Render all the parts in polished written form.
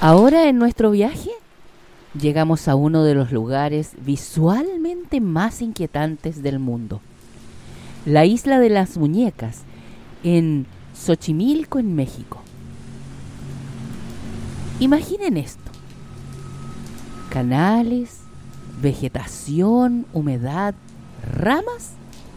Ahora en nuestro viaje llegamos a uno de los lugares visualmente más inquietantes del mundo. La isla de las muñecas en Xochimilco, en México. Imaginen esto: canales, vegetación, humedad, ramas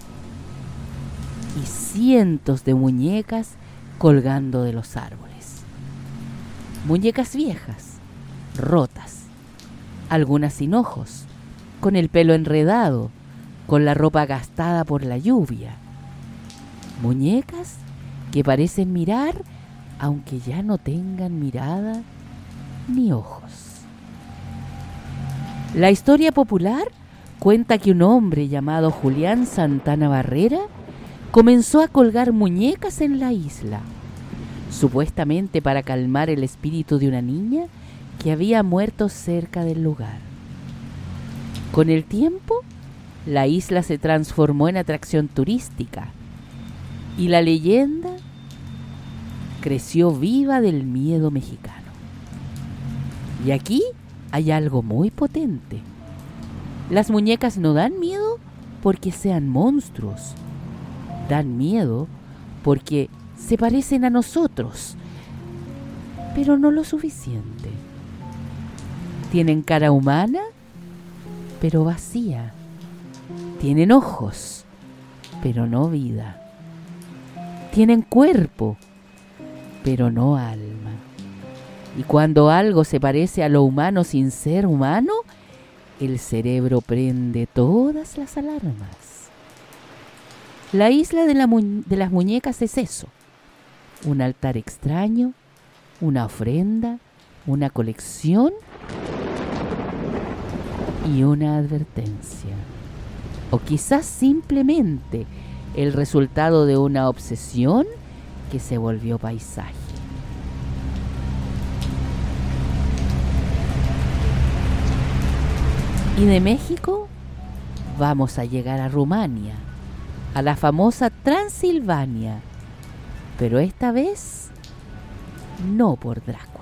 y cientos de muñecas colgando de los árboles. Muñecas viejas, rotas, algunas sin ojos, con el pelo enredado, con la ropa gastada por la lluvia. Muñecas que parecen mirar aunque ya no tengan mirada ni ojos. La historia popular cuenta que un hombre llamado Julián Santana Barrera comenzó a colgar muñecas en la isla, supuestamente para calmar el espíritu de una niña que había muerto cerca del lugar. Con el tiempo, la isla se transformó en atracción turística y la leyenda creció viva del miedo mexicano. Y aquí hay algo muy potente. Las muñecas no dan miedo porque sean monstruos. Dan miedo porque se parecen a nosotros, pero no lo suficiente. Tienen cara humana, pero vacía. Tienen ojos, pero no vida. Tienen cuerpo, pero no alma. Y cuando algo se parece a lo humano sin ser humano, el cerebro prende todas las alarmas. La isla de las muñecas es eso: un altar extraño, una ofrenda, una colección y una advertencia. O quizás simplemente el resultado de una obsesión que se volvió paisaje. Y de México vamos a llegar a Rumania, a la famosa Transilvania, pero esta vez no por Drácula.